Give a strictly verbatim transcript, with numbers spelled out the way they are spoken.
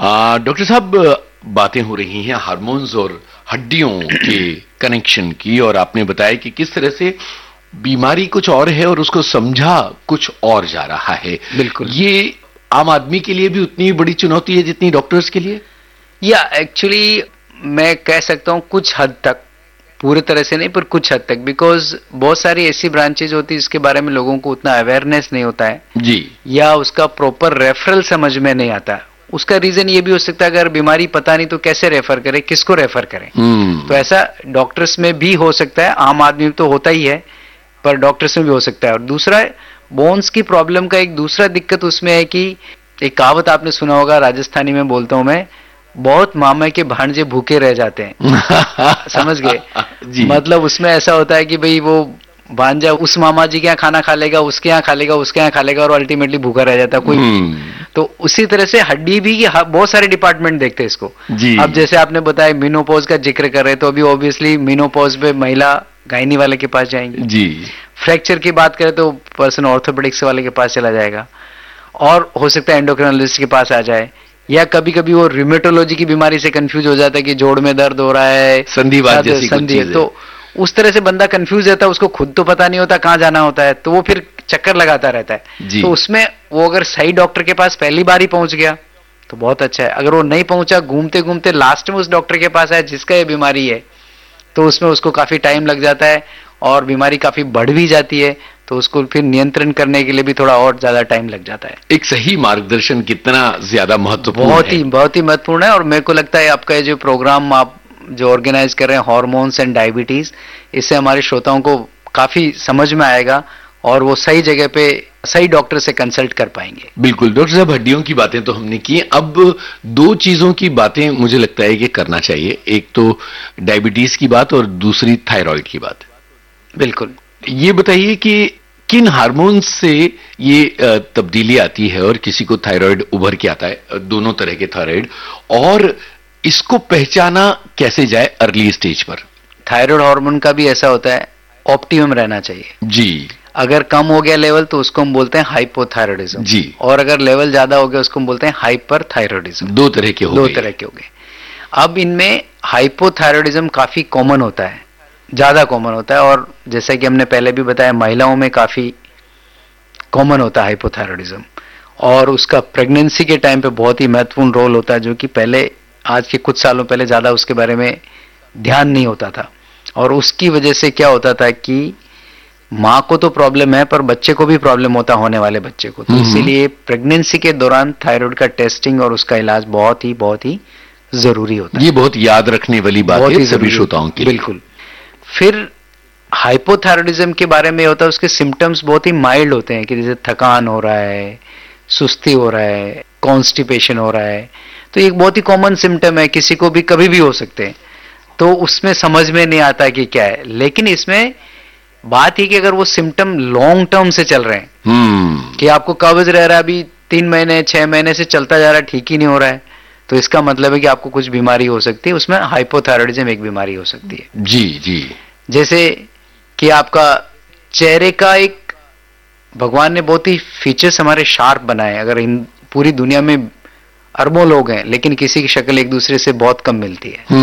Doctor साहब, बातें हो रही हैं हार्मोन्स और हड्डियों के कनेक्शन की, और आपने बताया कि किस तरह से बीमारी कुछ और है और उसको समझा कुछ और जा रहा है। बिल्कुल। ये आम आदमी के लिए भी उतनी बड़ी चुनौती है जितनी डॉक्टर्स के लिए? या एक्चुअली मैं कह सकता हूं कुछ हद तक, पूरे तरह से नहीं पर कुछ हद तक, बिकॉज बहुत सारी ऐसी ब्रांचेज होती है जिसके बारे में लोगों को उतना अवेयरनेस नहीं होता है जी, या उसका प्रॉपर रेफरल समझ में नहीं आता। उसका रीजन ये भी हो सकता है अगर बीमारी पता नहीं तो कैसे रेफर करें, किसको रेफर करें। तो ऐसा डॉक्टर्स में भी हो सकता है, आम आदमी में तो होता ही है पर डॉक्टर्स में भी हो सकता है। और दूसरा, बोन्स की प्रॉब्लम का एक दूसरा दिक्कत उसमें है कि एक कहावत आपने सुना होगा, राजस्थानी में बोलता हूं मैं, बहुत मामा के भांजे भूखे रह जाते हैं। समझ गए? मतलब उसमें ऐसा होता है कि भाई वो भांजा उस मामा जी के यहाँ खाना खा लेगा, उसके यहाँ खा लेगा, उसके यहाँ खा लेगा और अल्टीमेटली भूखा रह जाता है कोई। तो उसी तरह से हड्डी भी बहुत सारे डिपार्टमेंट देखते हैं इसको। अब जैसे आपने बताया मीनोपॉज का जिक्र कर रहे, तो अभी ऑब्वियसली मीनोपॉज पे महिला गायनी वाले के पास जाएंगी जी। फ्रैक्चर की बात करें तो पर्सन ऑर्थोपेडिक्स वाले के पास चला जाएगा, और हो सकता है एंडोक्रिनोलॉजिस्ट के पास आ जाए, या कभी कभी वो रिमेटोलॉजी की बीमारी से कंफ्यूज हो जाता है कि जोड़ में दर्द हो रहा है, संधिवात जैसी कुछ चीज़ है। तो उस तरह से बंदा कंफ्यूज रहता है, उसको खुद तो पता नहीं होता कहाँ जाना होता है, तो वो फिर चक्कर लगाता रहता है। तो उसमें वो अगर सही डॉक्टर के पास पहली बार ही पहुंच गया तो बहुत अच्छा है। अगर वो नहीं पहुंचा, घूमते घूमते लास्ट में उस डॉक्टर के पास आया जिसका ये बीमारी है, तो उसमें उसको काफी टाइम लग जाता है और बीमारी काफी बढ़ भी जाती है, तो उसको फिर नियंत्रण करने के लिए भी थोड़ा और ज्यादा टाइम लग जाता है। एक सही मार्गदर्शन कितना ज्यादा महत्वपूर्ण है। बहुत ही बहुत ही महत्वपूर्ण है। और मेरे को लगता है आपका ये जो प्रोग्राम आप जो ऑर्गेनाइज कर रहे हैं, हार्मोन्स एंड डायबिटीज, इससे हमारे श्रोताओं को काफी समझ में आएगा और वो सही जगह पे सही डॉक्टर से कंसल्ट कर पाएंगे। बिल्कुल। डॉक्टर साहब, हड्डियों की बातें तो हमने की, अब दो चीजों की बातें मुझे लगता है कि करना चाहिए। एक तो डायबिटीज की बात और दूसरी थायराइड की बात। बिल्कुल। ये बताइए कि किन हार्मोन्स से ये तब्दीली आती है और किसी को थायराइड उभर के आता है, दोनों तरह के थायराइड, और इसको पहचाना कैसे जाए अर्ली स्टेज पर? थायराइड हार्मोन का भी ऐसा होता है, ऑप्टिमम रहना चाहिए जी। अगर कम हो गया लेवल तो उसको हम बोलते हैं हाइपोथायराइडिज्म जी, और अगर लेवल ज्यादा हो गया उसको हम बोलते हैं हाइपरथायराइडिज्म। दो तरह के हो दो तरह के हो गए। अब इनमें हाइपोथायराइडिज्म काफी कॉमन होता है, ज्यादा कॉमन होता है, और जैसा कि हमने पहले भी बताया महिलाओं में काफी कॉमन होता है हाइपोथायराइडिज्म, और उसका प्रेगनेंसी के टाइम पे बहुत ही महत्वपूर्ण रोल होता है, जो कि पहले आज के कुछ सालों पहले ज्यादा उसके बारे में ध्यान नहीं होता था। और उसकी वजह से क्या होता था कि माँ को तो प्रॉब्लम है पर बच्चे को भी प्रॉब्लम होता, होने वाले बच्चे को। तो इसीलिए प्रेगनेंसी के दौरान थायराइड का टेस्टिंग और उसका इलाज बहुत ही बहुत ही जरूरी होता है। ये बहुत याद रखने वाली बात है सभी श्रोताओं की। बिल्कुल। फिर हाइपोथायराइडिज्म के बारे में होता है, उसके सिम्टम्स बहुत ही माइल्ड होते हैं कि जैसे थकान हो रहा है, सुस्ती हो रहा है, कॉन्स्टिपेशन हो रहा है। तो एक बहुत ही कॉमन सिम्टम है, किसी को भी कभी भी हो सकते हैं, तो उसमें समझ में नहीं आता कि क्या है। लेकिन इसमें बात ही कि अगर वो सिम्टम लॉन्ग टर्म से चल रहे हैं hmm. कि आपको कब्ज रह रहा है अभी तीन महीने छह महीने से चलता जा रहा है, ठीक ही नहीं हो रहा है, तो इसका मतलब है कि आपको कुछ बीमारी हो सकती है। उसमें हाइपोथायराइडिज्म एक बीमारी हो सकती है। जी जी। जैसे कि आपका चेहरे का एक भगवान ने बहुत ही फीचर्स हमारे शार्प बनाए। अगर इन पूरी दुनिया में अरबों लोग हैं लेकिन किसी की शक्ल एक दूसरे से बहुत कम मिलती है।